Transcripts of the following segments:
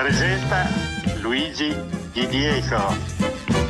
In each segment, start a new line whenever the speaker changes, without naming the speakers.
presenta Luigi Di Diego.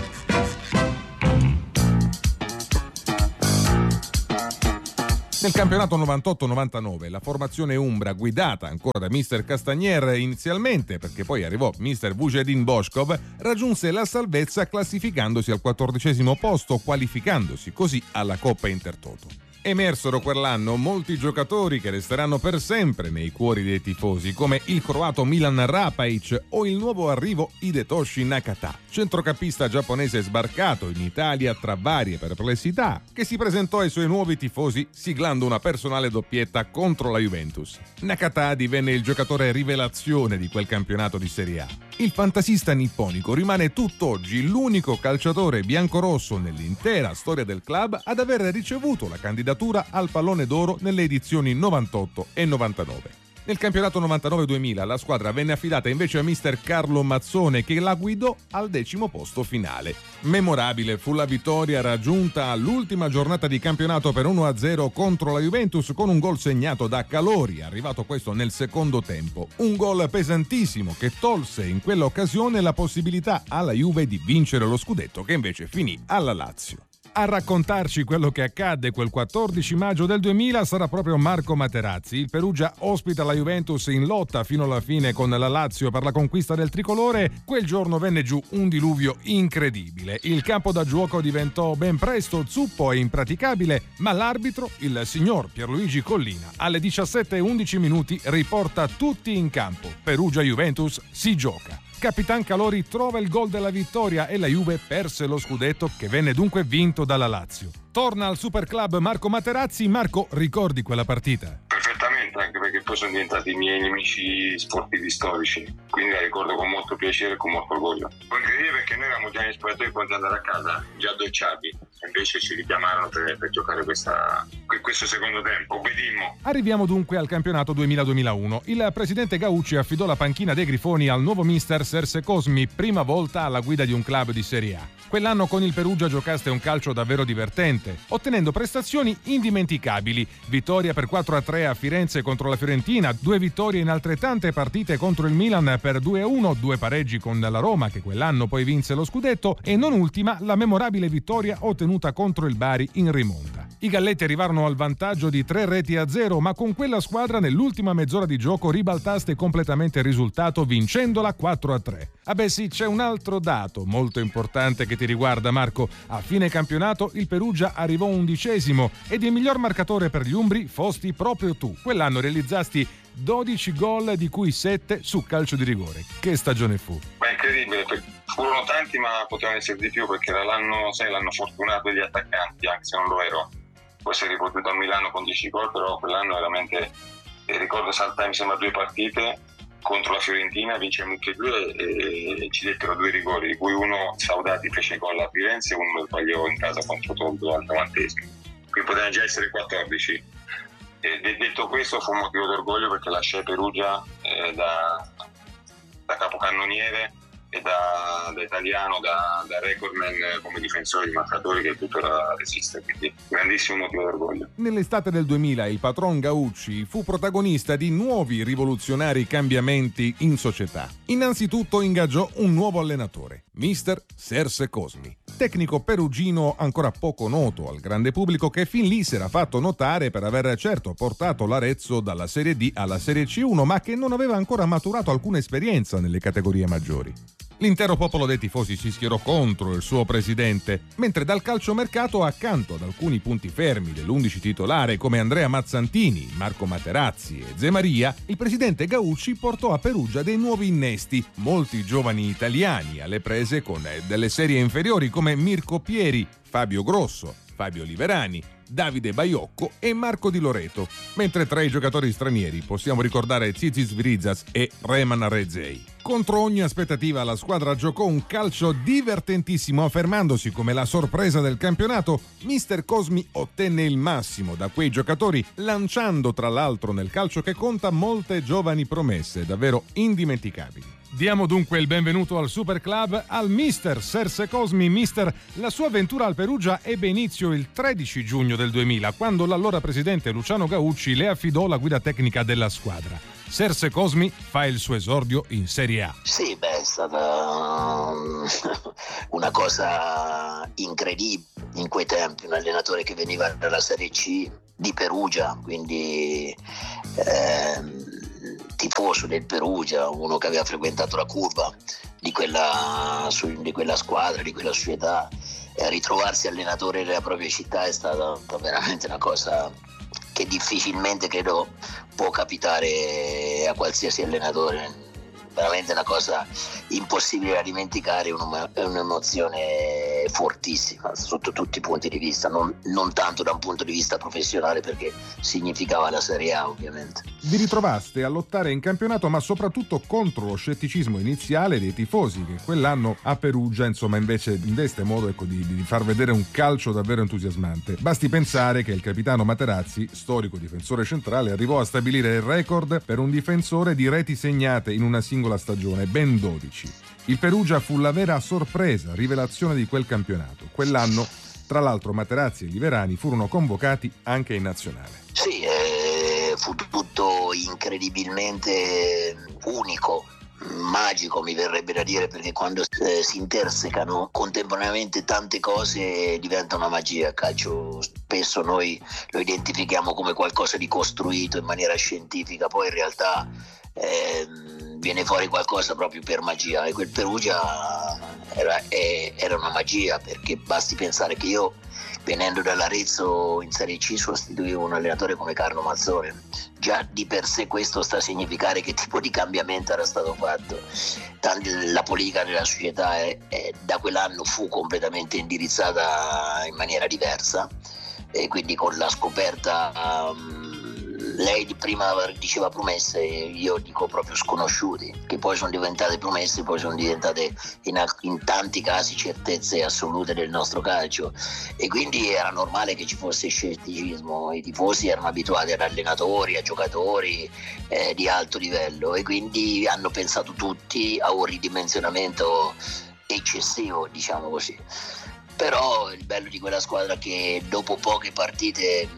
Nel campionato 98-99 la formazione umbra, guidata ancora da mister Castagnier inizialmente, perché poi arrivò mister Vujedin Boškov, raggiunse la salvezza classificandosi al 14° posto, qualificandosi così alla Coppa Intertoto. Emersero quell'anno molti giocatori che resteranno per sempre nei cuori dei tifosi, come il croato Milan Rapaic o il nuovo arrivo Hidetoshi Nakata, centrocampista giapponese sbarcato in Italia tra varie perplessità, che si presentò ai suoi nuovi tifosi siglando una personale doppietta contro la Juventus. Nakata divenne il giocatore rivelazione di quel campionato di Serie A. Il fantasista nipponico rimane tutt'oggi l'unico calciatore biancorosso nell'intera storia del club ad aver ricevuto la candidatura al pallone d'oro nelle edizioni 98 e 99. Nel campionato 99-2000 la squadra venne affidata invece a mister Carlo Mazzone, che la guidò al 10° posto finale. Memorabile fu la vittoria raggiunta all'ultima giornata di campionato per 1-0 contro la Juventus con un gol segnato da Calori, arrivato questo nel secondo tempo. Un gol pesantissimo che tolse in quell'occasione la possibilità alla Juve di vincere lo scudetto, che invece finì alla Lazio. A raccontarci quello che accadde quel 14 maggio del 2000 sarà proprio Marco Materazzi. Il Perugia ospita la Juventus in lotta fino alla fine con la Lazio per la conquista del tricolore. Quel giorno venne giù un diluvio incredibile. Il campo da gioco diventò ben presto zuppo e impraticabile, ma l'arbitro, il signor Pierluigi Collina, alle 17:11 riporta tutti in campo. Perugia-Juventus si gioca. Capitan Calori trova il gol della vittoria e la Juve perse lo scudetto, che venne dunque vinto dalla Lazio. Torna al Super Club Marco Materazzi. Marco, ricordi quella partita?
Perfettamente, anche perché poi sono diventati i miei nemici sportivi storici, quindi la ricordo con molto piacere e con molto orgoglio. Poi incredibile perché noi eravamo già in spogliatoio pronti ad andare a casa, già docciati, invece ci richiamarono per giocare questo secondo tempo. Obbedimmo.
Arriviamo dunque al campionato 2000-2001. Il presidente Gaucci affidò la panchina dei Grifoni al nuovo mister Serse Cosmi, prima volta alla guida di un club di Serie A. Quell'anno con il Perugia giocaste un calcio davvero divertente, ottenendo prestazioni indimenticabili. Vittoria per 4-3 a Firenze contro la Fiorentina, 2 vittorie in altrettante partite contro il Milan per 2-1, 2 pareggi con la Roma, che quell'anno poi vinse lo scudetto, e non ultima la memorabile vittoria ottenuta contro il Bari in rimonta. I Galletti arrivarono al vantaggio di 3-0, ma con quella squadra nell'ultima mezz'ora di gioco ribaltaste completamente il risultato vincendola 4-3. Ah beh sì, c'è un altro dato molto importante che ti riguarda, Marco. A fine campionato il Perugia arrivò 11° ed il miglior marcatore per gli umbri fosti proprio tu. Quell'anno realizzasti 12 gol, di cui 7 su calcio di rigore. Che stagione fu?
Beh, incredibile, furono tanti ma potevano essere di più, perché era l'anno fortunato degli attaccanti, anche se non lo ero. Poi si è ripotuto a Milano con 10 gol, però quell'anno veramente, ricordo saltai mi sembra 2 partite contro la Fiorentina, vincemmo anche 2 e ci dettero 2 rigori, di cui uno Saudati fece gol a Firenze e uno sbagliò in casa contro Toldo al 90°. Quindi potevano già essere 14. E detto questo, fu un motivo d'orgoglio perché lasciai Perugia da capocannoniere e da italiano, da recordman come difensore di marcatori, che tuttora resiste, quindi grandissimo motivo d'orgoglio.
Nell'estate del 2000 il patron Gaucci fu protagonista di nuovi rivoluzionari cambiamenti in società. Innanzitutto ingaggiò un nuovo allenatore, mister Serse Cosmi, tecnico perugino ancora poco noto al grande pubblico, che fin lì si era fatto notare per aver certo portato l'Arezzo dalla Serie D alla Serie C1, ma che non aveva ancora maturato alcuna esperienza nelle categorie maggiori. L'intero popolo dei tifosi si schierò contro il suo presidente, mentre dal calciomercato, accanto ad alcuni punti fermi dell'11 titolare come Andrea Mazzantini, Marco Materazzi e Zé Maria, il presidente Gaucci portò a Perugia dei nuovi innesti, molti giovani italiani alle prese con delle serie inferiori come Mirko Pieri, Fabio Grosso, Fabio Liverani, Davide Baiocco e Marco Di Loreto, mentre tra i giocatori stranieri possiamo ricordare Zizi Svrizas e Reman Rezei. Contro ogni aspettativa la squadra giocò un calcio divertentissimo, affermandosi come la sorpresa del campionato. Mister Cosmi ottenne il massimo da quei giocatori, lanciando tra l'altro nel calcio che conta molte giovani promesse davvero indimenticabili. Diamo dunque il benvenuto al Super Club al mister Serse Cosmi. Mister, la sua avventura al Perugia ebbe inizio il 13 giugno del 2000, quando l'allora presidente Luciano Gaucci le affidò la guida tecnica della squadra. Serse Cosmi fa il suo esordio in Serie A.
Sì, è stata una cosa incredibile in quei tempi, un allenatore che veniva dalla Serie C di Perugia, quindi tifoso del Perugia, uno che aveva frequentato la curva di quella squadra, di quella società. Ritrovarsi allenatore della propria città è stata veramente una cosa che difficilmente credo può capitare a qualsiasi allenatore. Veramente una cosa impossibile da dimenticare, è un'emozione fortissima sotto tutti i punti di vista, non tanto da un punto di vista professionale, perché significava la Serie A ovviamente.
Vi ritrovaste a lottare in campionato, ma soprattutto contro lo scetticismo iniziale dei tifosi, che quell'anno a Perugia insomma invece deste modo di far vedere un calcio davvero entusiasmante. Basti pensare che il capitano Materazzi, storico difensore centrale, arrivò a stabilire il record per un difensore di reti segnate in una singola stagione, ben 12. Il Perugia fu la vera sorpresa, rivelazione di quel campionato. Quell'anno, tra l'altro, Materazzi e Liverani furono convocati anche in nazionale.
Sì, fu tutto incredibilmente unico, magico mi verrebbe da dire, perché quando si intersecano contemporaneamente tante cose diventa una magia. Il calcio spesso noi lo identifichiamo come qualcosa di costruito in maniera scientifica, poi in realtà viene fuori qualcosa proprio per magia, e quel Perugia era una magia, perché basti pensare che io, venendo dall'Arezzo in Serie C, sostituivo un allenatore come Carlo Mazzone. Già di per sé questo sta a significare che tipo di cambiamento era stato fatto. La politica della società da quell'anno fu completamente indirizzata in maniera diversa, e quindi con la scoperta lei prima diceva promesse, io dico proprio sconosciuti, che poi sono diventate promesse, poi sono diventate in tanti casi certezze assolute del nostro calcio, e quindi era normale che ci fosse scetticismo. I tifosi erano abituati ad allenatori, a giocatori di alto livello, e quindi hanno pensato tutti a un ridimensionamento eccessivo, diciamo così. Però il bello di quella squadra è che dopo poche partite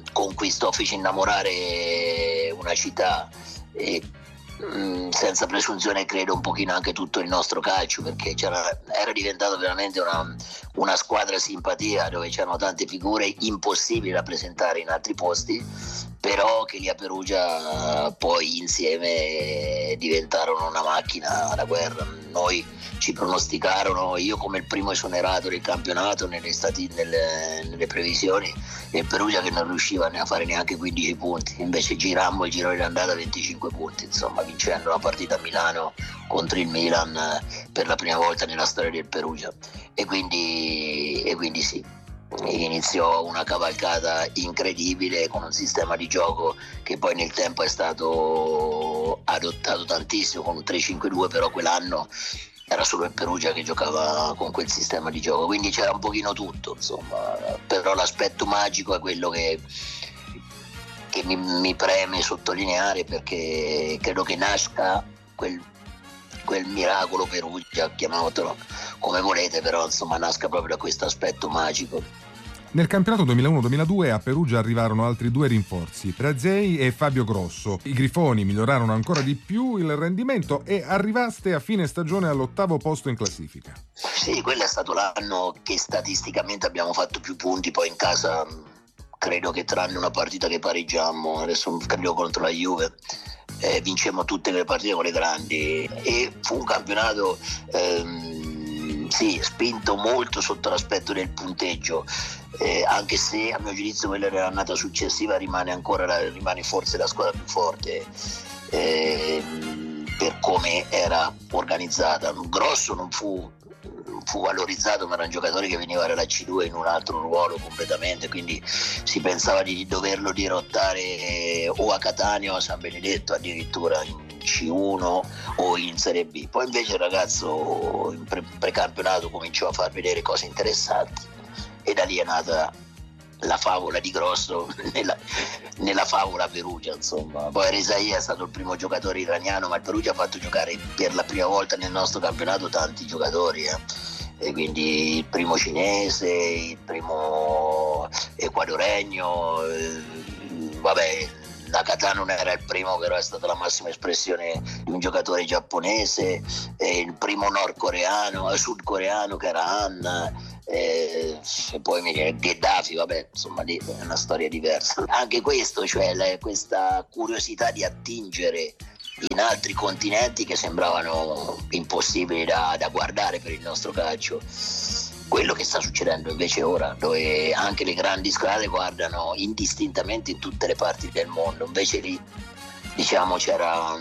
fece innamorare una città, e senza presunzione credo un pochino anche tutto il nostro calcio, perché era diventato veramente una squadra simpatia, dove c'erano tante figure impossibili da presentare in altri posti, però che lì a Perugia poi insieme diventarono una macchina da guerra. Noi ci pronosticarono, io come il primo esonerato del campionato nelle previsioni, e il Perugia che non riusciva a fare neanche 15 punti, invece girammo il girone d'andata 25 punti, insomma, vincendo la partita a Milano contro il Milan per la prima volta nella storia del Perugia, e quindi sì, iniziò una cavalcata incredibile con un sistema di gioco che poi nel tempo è stato adottato tantissimo con un 3-5-2, però quell'anno era solo il Perugia che giocava con quel sistema di gioco, quindi c'era un pochino tutto, insomma. Però l'aspetto magico è quello che mi preme sottolineare, perché credo che nasca quel miracolo Perugia, chiamatelo come volete, però insomma nasca proprio da questo aspetto magico.
Nel campionato 2001-2002 a Perugia arrivarono altri due rinforzi, Razzei e Fabio Grosso. I Grifoni migliorarono ancora di più il rendimento e arrivaste a fine stagione all'8° posto in classifica.
Sì, quello è stato l'anno che statisticamente abbiamo fatto più punti, poi in casa credo che tranne una partita che pareggiammo, adesso credo contro la Juve, vincemmo tutte le partite con le grandi, e fu un campionato sì, spinto molto sotto l'aspetto del punteggio, anche se a mio giudizio quella dell'annata successiva rimane forse la squadra più forte, per come era organizzata. Grosso non fu valorizzato, ma era un giocatore che veniva dalla C2 in un altro ruolo completamente, quindi si pensava di doverlo dirottare o a Catania o a San Benedetto, addirittura in C1 o in Serie B. Poi invece il ragazzo in precampionato cominciò a far vedere cose interessanti, e da lì è nata la favola di Grosso nella favola Perugia, insomma. Poi Rezaï è stato il primo giocatore iraniano, ma il Perugia ha fatto giocare per la prima volta nel nostro campionato tanti giocatori, e quindi il primo cinese, il primo ecuadoregno, Nakata non era il primo, però è stata la massima espressione di un giocatore giapponese, il primo sudcoreano che era Han, e poi mi viene Gheddafi, vabbè, insomma lì è una storia diversa. Anche questo, cioè questa curiosità di attingere in altri continenti che sembravano impossibili da guardare per il nostro calcio. Quello che sta succedendo invece ora, dove anche le grandi squadre guardano indistintamente in tutte le parti del mondo, invece lì diciamo c'era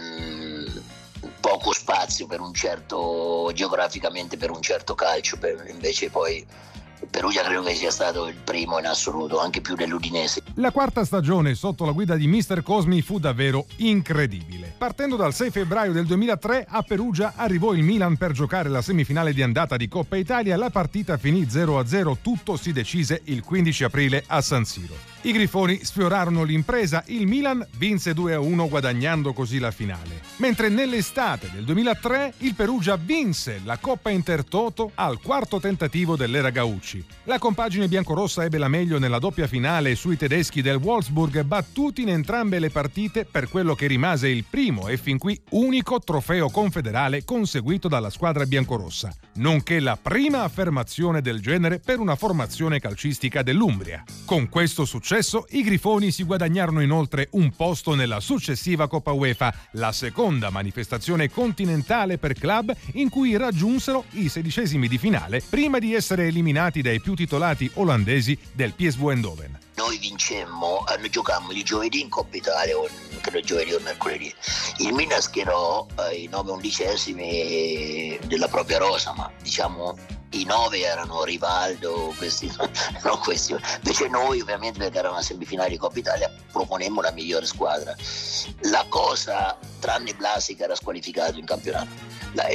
poco spazio per un certo, geograficamente per un certo calcio, invece poi Perugia credo che sia stato il primo in assoluto, anche più dell'Udinese.
La quarta stagione sotto la guida di Mister Cosmi fu davvero incredibile. Partendo dal 6 febbraio del 2003, a Perugia arrivò il Milan per giocare la semifinale di andata di Coppa Italia. La partita finì 0-0, tutto si decise il 15 aprile a San Siro. I Grifoni sfiorarono l'impresa, il Milan vinse 2-1 guadagnando così la finale. Mentre nell'estate del 2003 il Perugia vinse la Coppa Intertoto al quarto tentativo dell'era Gaucci. La compagine biancorossa ebbe la meglio nella doppia finale sui tedeschi del Wolfsburg, battuti in entrambe le partite per quello che rimase il primo e fin qui unico trofeo confederale conseguito dalla squadra biancorossa, nonché la prima affermazione del genere per una formazione calcistica dell'Umbria. Con questo successo i Grifoni si guadagnarono inoltre un posto nella successiva Coppa UEFA, la seconda manifestazione continentale per club in cui raggiunsero i 16esimi di finale prima di essere eliminati dai più titolati olandesi del PSV Eindhoven.
Noi vincemmo, giocammo il giovedì in Coppa Italia, credo giovedì o mercoledì. Il Milan schierò i 9 undicesimi della propria rosa, ma diciamo i 9 erano Rivaldo, questi. Invece noi, ovviamente, perché era una semifinale di Coppa Italia, proponemmo la migliore squadra. La cosa, tranne Blasi che era squalificato in campionato,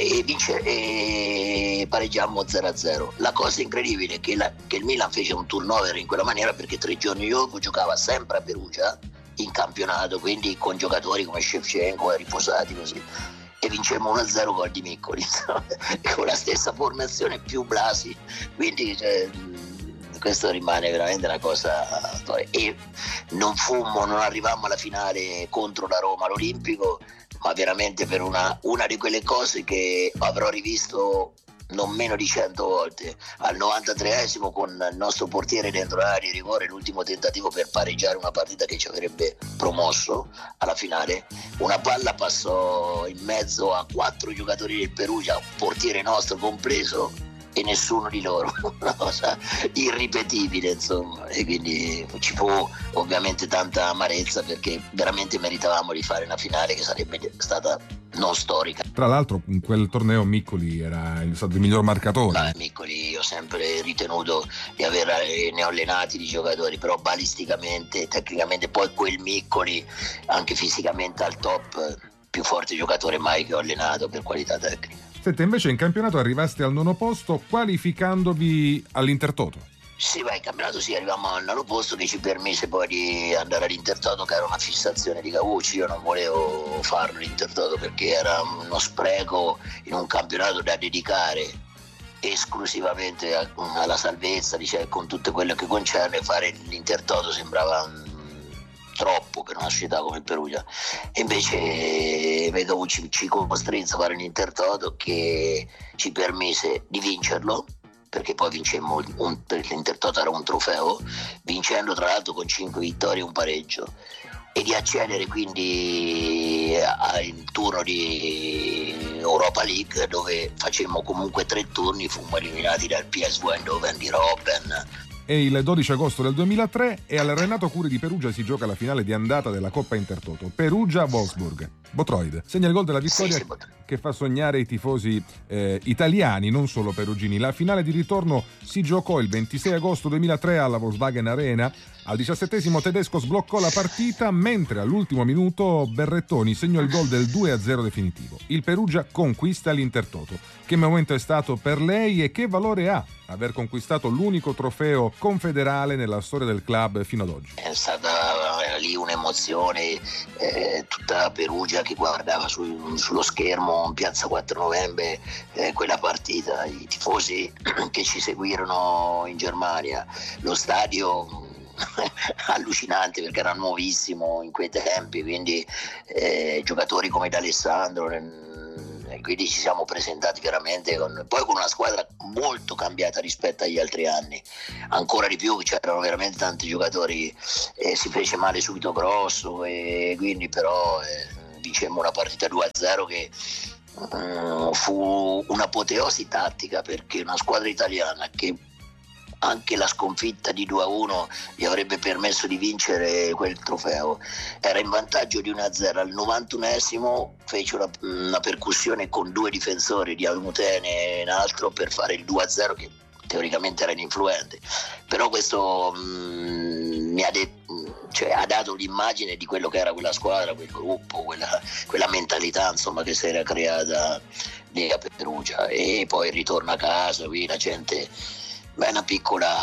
e pareggiammo 0-0. La cosa incredibile è che il Milan fece un turnover in quella maniera, perché 3 giorni dopo giocava sempre a Perugia in campionato, quindi con giocatori come Shevchenko riposati così, e vincemmo 1-0 gol di Miccoli con la stessa formazione più Blasi, quindi questo rimane veramente una cosa storica. E non arrivammo alla finale contro la Roma all'Olimpico, ma veramente per una di quelle cose che avrò rivisto non meno di 100 volte. Al 93esimo, con il nostro portiere dentro l'area di rigore, l'ultimo tentativo per pareggiare una partita che ci avrebbe promosso alla finale, una palla passò in mezzo a 4 giocatori del Perugia, portiere nostro compreso, e nessuno di loro, una cosa irripetibile, insomma, e quindi ci fu ovviamente tanta amarezza, perché veramente meritavamo di fare una finale che sarebbe stata non storica.
Tra l'altro in quel torneo Miccoli era stato il miglior marcatore.
Miccoli, io ho sempre ritenuto di ne ho allenati di giocatori, però balisticamente, tecnicamente, poi quel Miccoli anche fisicamente al top, più forte giocatore mai che ho allenato per qualità tecnica.
Sette, invece in campionato arrivaste al 9° posto, qualificandovi all'Intertoto.
Sì, in campionato arrivavamo al 9° posto, che ci permise poi di andare all'Intertoto, che era una fissazione di Gaucci. Io non volevo farlo l'Intertoto perché era uno spreco in un campionato da dedicare esclusivamente alla salvezza, con tutto quello che concerne. Fare l'Intertoto sembrava troppo per una società come il Perugia, e invece Gaucci ci costrinse a fare un Intertoto che ci permise di vincerlo, perché poi vincemmo l'Intertoto era un trofeo, vincendo tra l'altro con 5 vittorie e un pareggio, e di accedere quindi al turno di Europa League, dove facemmo comunque 3 turni, fummo eliminati dal PSV Eindhoven di Robben.
E il 12 agosto del 2003 e al Renato Curi di Perugia si gioca la finale di andata della Coppa Intertoto. Perugia-Wolfsburg. Botroid segna il gol della vittoria, che fa sognare i tifosi italiani, non solo perugini. La finale di ritorno si giocò il 26 agosto 2003 alla Volkswagen Arena. Al 17° tedesco sbloccò la partita, mentre all'ultimo minuto Berrettoni segnò il gol del 2-0 definitivo. Il Perugia conquista l'Intertoto. Che momento è stato per lei e che valore ha aver conquistato l'unico trofeo confederale nella storia del club fino ad oggi?
È stata lì un'emozione, tutta Perugia che guardava sullo schermo in piazza 4 novembre quella partita, i tifosi che ci seguirono in Germania, lo stadio allucinante perché era nuovissimo in quei tempi, quindi giocatori come D'Alessandro, quindi ci siamo presentati veramente poi con una squadra molto cambiata rispetto agli altri anni, ancora di più, c'erano veramente tanti giocatori, si fece male subito Grosso, e quindi però vincemmo una partita 2-0 che fu un'apoteosi tattica, perché una squadra italiana che anche la sconfitta di 2-1 gli avrebbe permesso di vincere quel trofeo, era in vantaggio di 1-0 al 91esimo, fece una percussione con 2 difensori di Almutene e un altro per fare il 2-0 che teoricamente era ininfluente, però questo ha dato l'immagine di quello che era quella squadra, quel gruppo, quella mentalità insomma che si era creata lì a Perugia. E poi il ritorno a casa, qui la gente, una piccola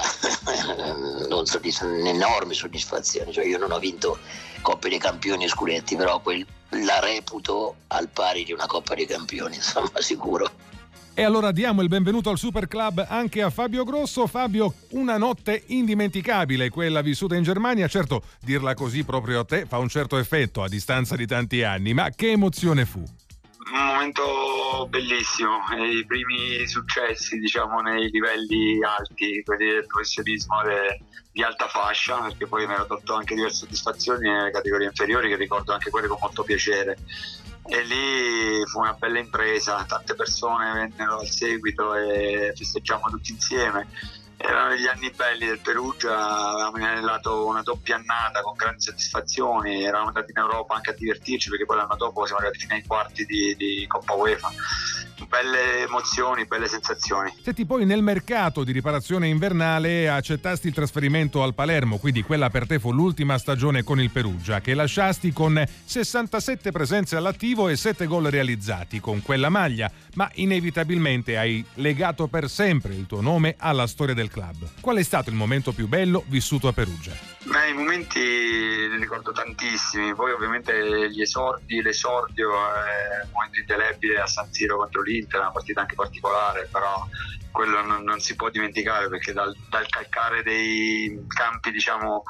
un'enorme soddisfazione, cioè io non ho vinto Coppe dei Campioni e scudetti, però la reputo al pari di una Coppa dei Campioni, insomma, sicuro.
E allora diamo il benvenuto al Super Club anche a Fabio Grosso. Fabio, una notte indimenticabile quella vissuta in Germania, certo dirla così proprio a te fa un certo effetto a distanza di tanti anni, ma che emozione fu?
Un momento bellissimo, i primi successi diciamo nei livelli alti, quelli del professionismo di alta fascia, perché poi mi ero tolto anche diverse soddisfazioni nelle categorie inferiori che ricordo anche quelle con molto piacere, e lì fu una bella impresa, tante persone vennero al seguito e festeggiammo tutti insieme. Erano degli anni belli del Perugia, avevamo inanellato una doppia annata con grandi soddisfazioni, eravamo andati in Europa anche a divertirci, perché poi l'anno dopo siamo arrivati fino ai quarti di Coppa UEFA. Belle emozioni, belle sensazioni.
Senti, poi nel mercato di riparazione invernale accettasti il trasferimento al Palermo, quindi quella per te fu l'ultima stagione con il Perugia, che lasciasti con 67 presenze all'attivo e 7 gol realizzati con quella maglia, ma inevitabilmente hai legato per sempre il tuo nome alla storia del club. Qual è stato il momento più bello vissuto a Perugia?
I momenti li ricordo tantissimi, poi ovviamente l'esordio, momento indelebile a San Siro contro l'Inter, una partita anche particolare, però quello non si può dimenticare, perché dal calcare dei campi diciamo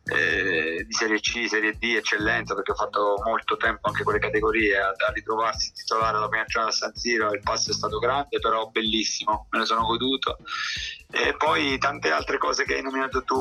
di Serie C, Serie D, eccellenza, perché ho fatto molto tempo anche quelle categorie, a ritrovarsi titolare la prima giornata a San Siro, il passo è stato grande però bellissimo, me lo sono goduto. E poi tante altre cose che hai nominato tu,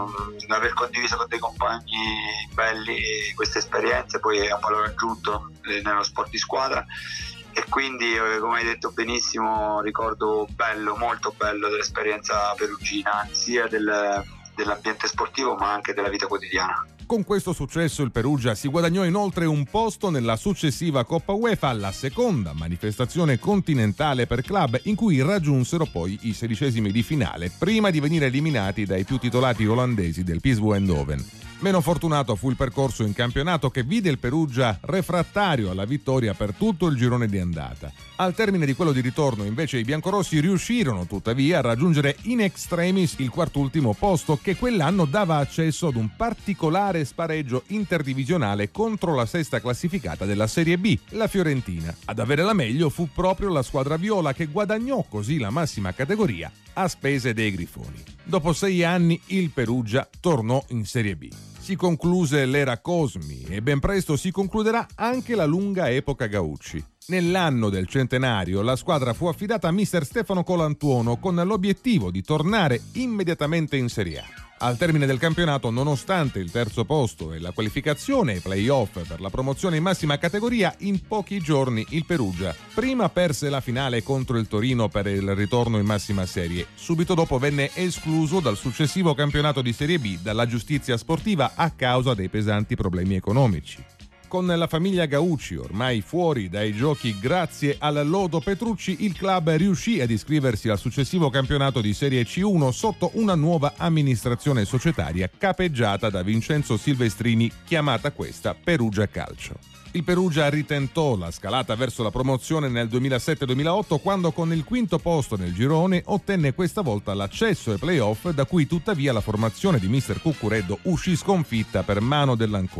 aver condiviso con dei compagni belli queste esperienze poi è un valore aggiunto nello sport di squadra, e quindi come hai detto benissimo ricordo bello, molto bello dell'esperienza perugina, sia dell'ambiente sportivo ma anche della vita quotidiana.
Con questo successo il Perugia si guadagnò inoltre un posto nella successiva Coppa UEFA, la seconda manifestazione continentale per club, in cui raggiunsero poi i 16esimi di finale, prima di venire eliminati dai più titolati olandesi del PSV Eindhoven. Meno fortunato fu il percorso in campionato, che vide il Perugia refrattario alla vittoria per tutto il girone di andata. Al termine di quello di ritorno invece i biancorossi riuscirono tuttavia a raggiungere in extremis il quartultimo posto, che quell'anno dava accesso ad un particolare spareggio interdivisionale contro la sesta classificata della Serie B, la Fiorentina. Ad avere la meglio fu proprio la squadra viola, che guadagnò così la massima categoria a spese dei Grifoni. Dopo 6 anni il Perugia tornò in Serie B. Si concluse l'era Cosmi e ben presto si concluderà anche la lunga epoca Gaucci. Nell'anno del centenario la squadra fu affidata a mister Stefano Colantuono con l'obiettivo di tornare immediatamente in Serie A. Al termine del campionato, nonostante il terzo posto e la qualificazione ai play-off per la promozione in massima categoria, in pochi giorni il Perugia prima perse la finale contro il Torino per il ritorno in massima serie. Subito dopo venne escluso dal successivo campionato di Serie B dalla giustizia sportiva a causa dei pesanti problemi economici. Con la famiglia Gaucci ormai fuori dai giochi grazie al lodo Petrucci, il club riuscì ad iscriversi al successivo campionato di Serie C1 sotto una nuova amministrazione societaria capeggiata da Vincenzo Silvestrini, chiamata questa Perugia Calcio. Il Perugia ritentò la scalata verso la promozione nel 2007-2008, quando con il quinto posto nel girone ottenne questa volta l'accesso ai play-off, da cui tuttavia la formazione di mister Cuccureddo uscì sconfitta per mano dell'Ancona.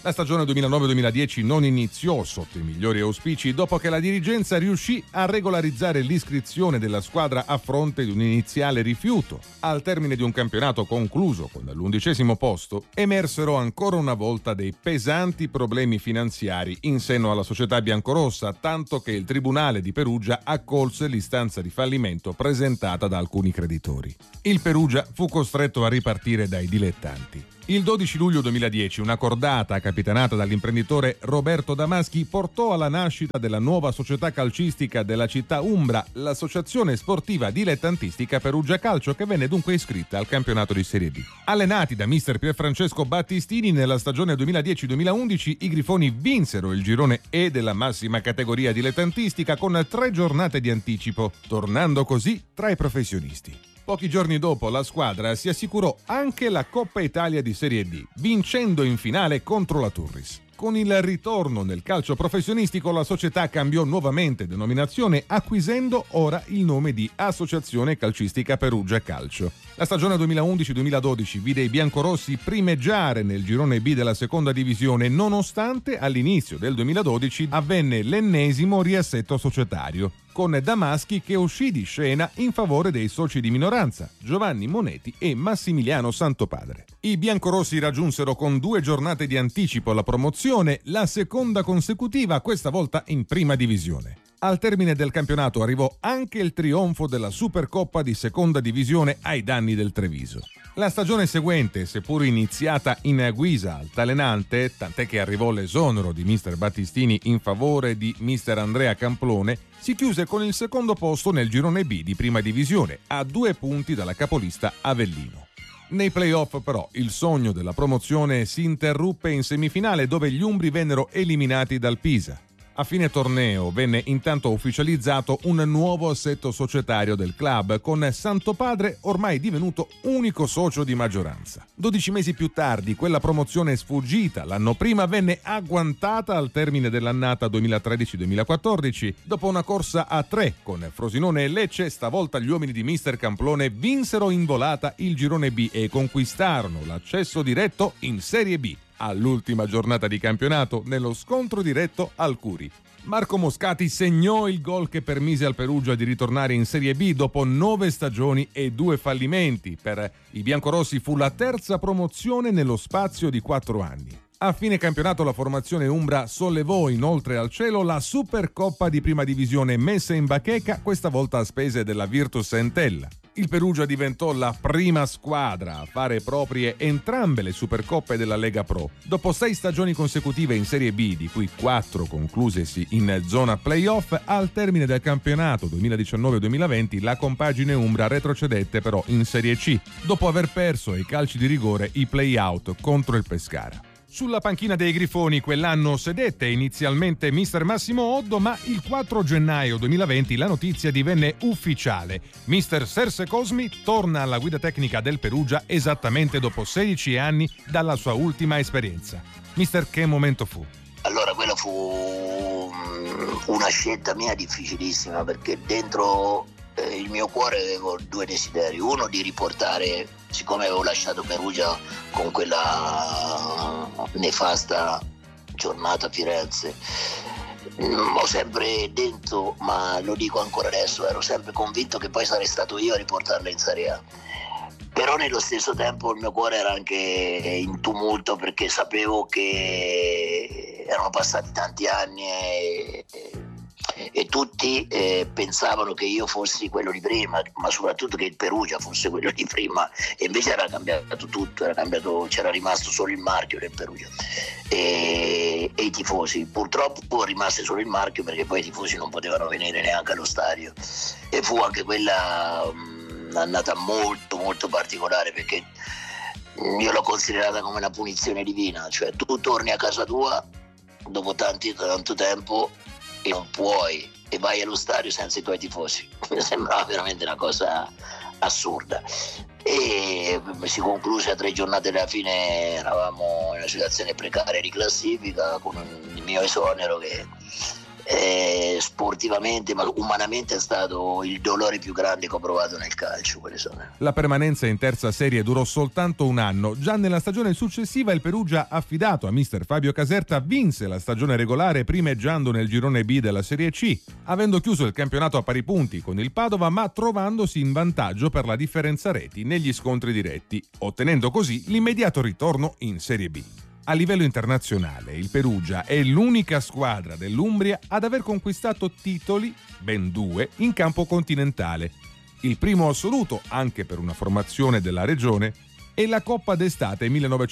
La stagione 2009-2010 non iniziò sotto i migliori auspici dopo che la dirigenza riuscì a regolarizzare l'iscrizione della squadra a fronte di un iniziale rifiuto. Al termine di un campionato concluso con l'11° posto, emersero ancora una volta dei pesanti problemi finanziari in seno alla società biancorossa, tanto che il Tribunale di Perugia accolse l'istanza di fallimento presentata da alcuni creditori. Il Perugia fu costretto a ripartire dai dilettanti. Il 12 luglio 2010 una cordata capitanata dall'imprenditore Roberto Damaschi portò alla nascita della nuova società calcistica della città umbra, l'Associazione Sportiva Dilettantistica Perugia Calcio, che venne dunque iscritta al campionato di Serie B. Allenati da mister Pierfrancesco Battistini, nella stagione 2010-2011 i Grifoni vinsero il girone E della massima categoria dilettantistica con 3 giornate di anticipo, tornando così tra i professionisti. Pochi giorni dopo la squadra si assicurò anche la Coppa Italia di Serie D, vincendo in finale contro la Turris. Con il ritorno nel calcio professionistico la società cambiò nuovamente denominazione, acquisendo ora il nome di Associazione Calcistica Perugia Calcio. La stagione 2011-2012 vide i biancorossi primeggiare nel girone B della seconda divisione, nonostante all'inizio del 2012 avvenne l'ennesimo riassetto societario, con Damaschi che uscì di scena in favore dei soci di minoranza, Giovanni Moneti e Massimiliano Santopadre. I biancorossi raggiunsero con 2 giornate di anticipo la promozione, la seconda consecutiva, questa volta in prima divisione. Al termine del campionato arrivò anche il trionfo della Supercoppa di seconda divisione ai danni del Treviso. La stagione seguente, seppur iniziata in guisa altalenante, tant'è che arrivò l'esonero di mister Battistini in favore di mister Andrea Camplone, si chiuse con il secondo posto nel girone B di prima divisione, a 2 punti dalla capolista Avellino. Nei play-off però il sogno della promozione si interruppe in semifinale, dove gli umbri vennero eliminati dal Pisa. A fine torneo venne intanto ufficializzato un nuovo assetto societario del club, con Santopadre ormai divenuto unico socio di maggioranza. 12 mesi più tardi quella promozione sfuggita l'anno prima venne agguantata al termine dell'annata 2013-2014. Dopo una corsa a 3 con Frosinone e Lecce, stavolta gli uomini di mister Camplone vinsero in volata il girone B e conquistarono l'accesso diretto in Serie B. All'ultima giornata di campionato, nello scontro diretto al Curi. Marco Moscati segnò il gol che permise al Perugia di ritornare in Serie B dopo 9 stagioni e 2 fallimenti. Per i biancorossi fu la terza promozione nello spazio di 4 anni. A fine campionato la formazione umbra sollevò inoltre al cielo la Supercoppa di prima divisione messa in bacheca, questa volta a spese della Virtus Entella. Il Perugia diventò la prima squadra a fare proprie entrambe le Supercoppe della Lega Pro. Dopo 6 stagioni consecutive in Serie B, di cui 4 conclusesi in zona playoff, al termine del campionato 2019-2020 la compagine umbra retrocedette però in Serie C, dopo aver perso ai calci di rigore i play-out contro il Pescara. Sulla panchina dei Grifoni quell'anno sedette inizialmente mister Massimo Oddo, ma il 4 gennaio 2020 la notizia divenne ufficiale. Mister Serse Cosmi torna alla guida tecnica del Perugia esattamente dopo 16 anni dalla sua ultima esperienza. Mister, che momento fu?
Allora, quella fu una scelta mia difficilissima, perché dentro il mio cuore avevo 2 desideri. Uno, di riportare, siccome avevo lasciato Perugia con quella nefasta giornata a Firenze, ho sempre detto, ma lo dico ancora adesso, ero sempre convinto che poi sarei stato io a riportarla in Serie A. Però nello stesso tempo il mio cuore era anche in tumulto, perché sapevo che erano passati tanti anni e tutti pensavano che io fossi quello di prima, ma soprattutto che il Perugia fosse quello di prima, e invece era cambiato tutto, c'era rimasto solo il marchio del Perugia e i tifosi. Purtroppo rimase solo il marchio, perché poi i tifosi non potevano venire neanche allo stadio, e fu anche quella un'annata molto molto particolare, perché io l'ho considerata come una punizione divina, cioè tu torni a casa tua dopo tanto tempo e non puoi, e vai allo stadio senza i tuoi tifosi. Mi sembrava veramente una cosa assurda, e si concluse a 3 giornate dalla fine. Eravamo in una situazione precaria di classifica, con il mio esonero che sportivamente ma umanamente è stato il dolore più grande che ho provato nel calcio quelle sono.
La permanenza in terza serie durò soltanto un anno. Già nella stagione successiva il Perugia, affidato a mister Fabio Caserta, vinse la stagione regolare primeggiando nel girone B della Serie C, avendo chiuso il campionato a pari punti con il Padova ma trovandosi in vantaggio per la differenza reti negli scontri diretti, ottenendo così l'immediato ritorno in Serie B. A livello internazionale, il Perugia è l'unica squadra dell'Umbria ad aver conquistato titoli, ben 2, in campo continentale. Il primo assoluto, anche per una formazione della regione, è la Coppa d'Estate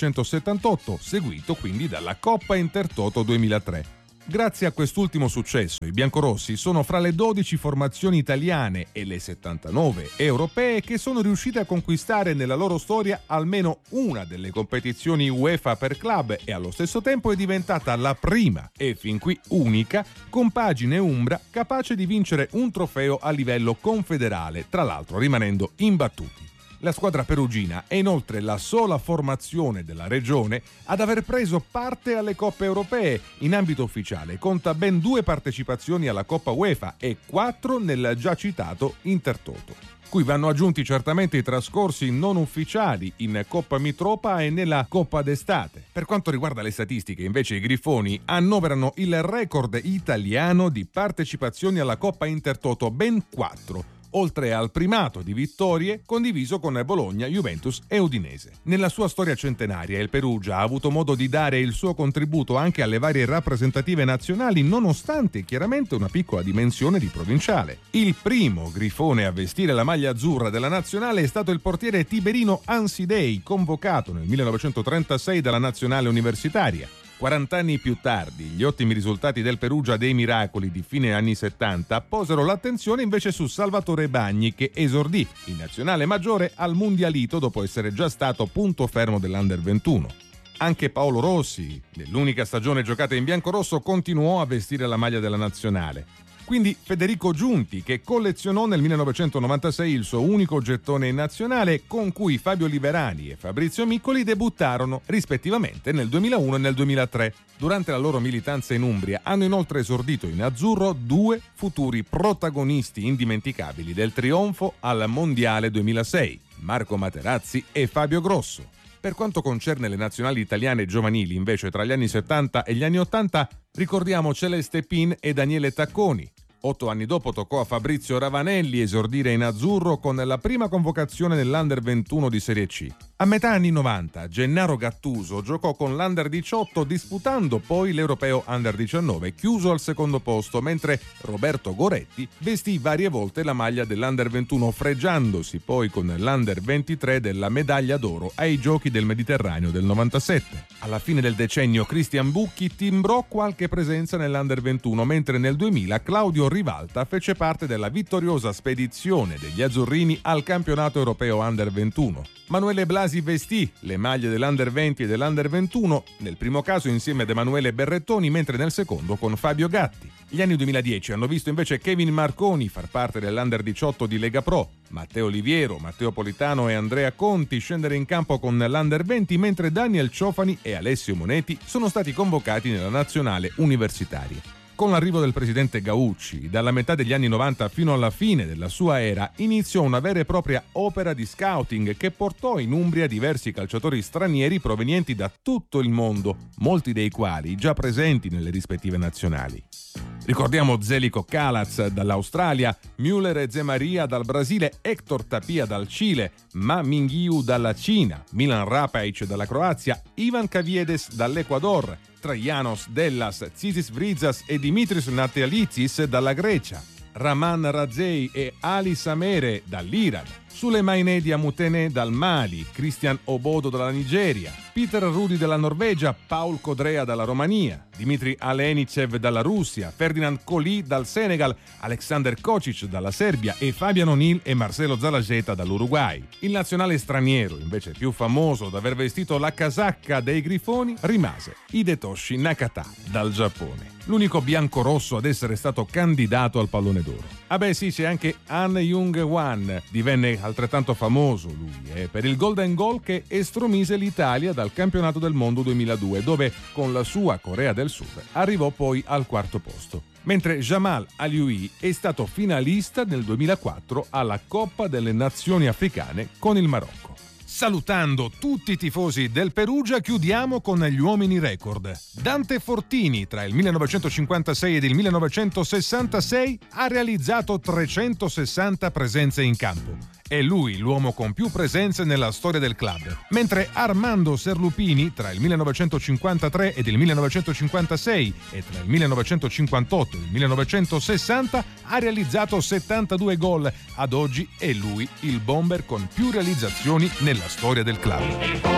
1978, seguito quindi dalla Coppa Intertoto 2003. Grazie a quest'ultimo successo, i biancorossi sono fra le 12 formazioni italiane e le 79 europee che sono riuscite a conquistare nella loro storia almeno una delle competizioni UEFA per club e allo stesso tempo è diventata la prima e fin qui unica compagine umbra capace di vincere un trofeo a livello confederale, tra l'altro rimanendo imbattuti. La squadra perugina è inoltre la sola formazione della regione ad aver preso parte alle coppe europee. In ambito ufficiale conta ben 2 partecipazioni alla Coppa UEFA e 4 nel già citato Intertoto, cui vanno aggiunti certamente i trascorsi non ufficiali in Coppa Mitropa e nella Coppa d'Estate. Per quanto riguarda le statistiche, invece, i Grifoni annoverano il record italiano di partecipazioni alla Coppa Intertoto, ben 4. Oltre al primato di vittorie condiviso con Bologna, Juventus e Udinese. Nella sua storia centenaria il Perugia ha avuto modo di dare il suo contributo anche alle varie rappresentative nazionali, nonostante chiaramente una piccola dimensione di provinciale. Il primo grifone a vestire la maglia azzurra della nazionale è stato il portiere Tiberino Ansidei, convocato nel 1936 dalla nazionale universitaria. 40 anni più tardi, gli ottimi risultati del Perugia dei Miracoli di fine anni 70 posero l'attenzione invece su Salvatore Bagni, che esordì in nazionale maggiore al Mundialito dopo essere già stato punto fermo dell'Under 21. Anche Paolo Rossi, nell'unica stagione giocata in biancorosso, continuò a vestire la maglia della nazionale. Quindi Federico Giunti, che collezionò nel 1996 il suo unico gettone in nazionale, con cui Fabio Liverani e Fabrizio Miccoli debuttarono rispettivamente nel 2001 e nel 2003. Durante la loro militanza in Umbria hanno inoltre esordito in azzurro 2 futuri protagonisti indimenticabili del trionfo al Mondiale 2006, Marco Materazzi e Fabio Grosso. Per quanto concerne le nazionali italiane giovanili, invece, tra gli anni 70 e gli anni 80, ricordiamo Celeste Pin e Daniele Tacconi. 8 anni dopo toccò a Fabrizio Ravanelli esordire in azzurro con la prima convocazione nell'Under 21 di Serie C. A metà anni 90 Gennaro Gattuso giocò con l'Under 18 disputando poi l'Europeo Under 19, chiuso al secondo posto, mentre Roberto Goretti vestì varie volte la maglia dell'Under 21, fregiandosi poi con l'Under 23 della medaglia d'oro ai Giochi del Mediterraneo del 97. Alla fine del decennio Cristian Bucchi timbrò qualche presenza nell'Under 21, mentre nel 2000 Claudio Rivalta fece parte della vittoriosa spedizione degli azzurrini al campionato europeo Under 21. Manuele Blasi vestì le maglie dell'Under 20 e dell'Under 21, nel primo caso insieme ad Emanuele Berrettoni, mentre nel secondo con Fabio Gatti. Gli anni 2010 hanno visto invece Kevin Marconi far parte dell'Under 18 di Lega Pro, Matteo Oliviero, Matteo Politano e Andrea Conti scendere in campo con l'Under 20, mentre Daniel Ciofani e Alessio Moneti sono stati convocati nella nazionale universitaria. Con l'arrivo del presidente Gaucci, dalla metà degli anni 90 fino alla fine della sua era, iniziò una vera e propria opera di scouting che portò in Umbria diversi calciatori stranieri provenienti da tutto il mondo, molti dei quali già presenti nelle rispettive nazionali. Ricordiamo Zeljko Kalac dall'Australia, Müller e Zemaria dal Brasile, Hector Tapia dal Cile, Ma Minghiu dalla Cina, Milan Rapaic dalla Croazia, Ivan Kaviedes dall'Ecuador, Trajanos Dellas, Tsisis Vrizas e Dimitris Natalis dalla Grecia, Raman Razei e Ali Samere dall'Iran, Suleiman Diamutene dal Mali, Christian Obodo dalla Nigeria, Peter Rudi dalla Norvegia, Paul Codrea dalla Romania, Dmitry Alenicev dalla Russia, Ferdinand Colli dal Senegal, Alexander Kocic dalla Serbia e Fabian O'Neill e Marcelo Zalageta dall'Uruguay. Il nazionale straniero, invece più famoso ad aver vestito la casacca dei Grifoni, rimase Hidetoshi Nakata dal Giappone, l'unico biancorosso ad essere stato candidato al pallone d'oro. Ah beh sì, c'è anche Han Jung-Hwan, divenne altrettanto famoso lui per il golden goal che estromise l'Italia dal campionato del mondo 2002, dove con la sua Corea del Sud arrivò poi al quarto posto. mentre Jamal Alioui è stato finalista nel 2004 alla Coppa delle Nazioni Africane con il Marocco. Salutando tutti i tifosi del Perugia, chiudiamo con gli uomini record. Dante Fortini, tra il 1956 ed il 1966, ha realizzato 360 presenze in campo. È lui l'uomo con più presenze nella storia del club, mentre Armando Serlupini, tra il 1953 ed il 1956 e tra il 1958 e il 1960, ha realizzato 72 gol. Ad oggi è lui il bomber con più realizzazioni nella storia del club.